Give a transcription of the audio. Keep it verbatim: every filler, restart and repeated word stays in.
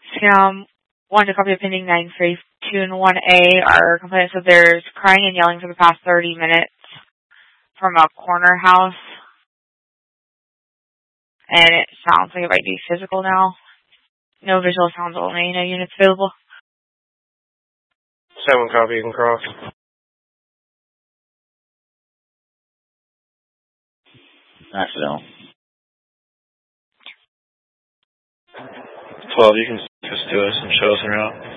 Sam, one to copy of pending nine three two and one A. Our complaint said there's crying and yelling for the past thirty minutes from a corner house. And it sounds like it might be physical now. No visual sounds only. No units available. Seven copy, you can cross. Accidental. twelve, you can just to us and show us around.